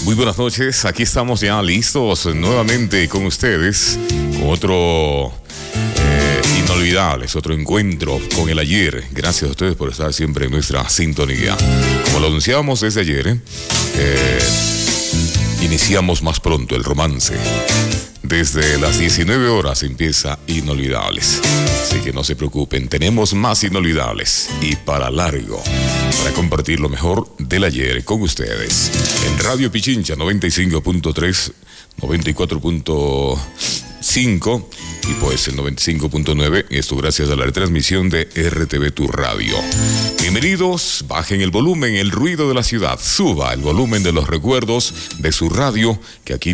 Muy buenas noches, aquí estamos ya listos nuevamente con ustedes, con otro inolvidables, otro encuentro con el ayer. Gracias a ustedes por estar siempre en nuestra sintonía. Como lo anunciábamos desde ayer, iniciamos más pronto el romance. Desde las 19 horas empieza Inolvidables. Así que no se preocupen, tenemos más Inolvidables y para largo, para compartir lo mejor del ayer con ustedes. En Radio Pichincha 95.3, 94.5 y pues el 95.9. Esto gracias a la retransmisión de RTV Tu Radio. Bienvenidos, bajen el volumen, el ruido de la ciudad, suba el volumen de los recuerdos de su radio, que aquí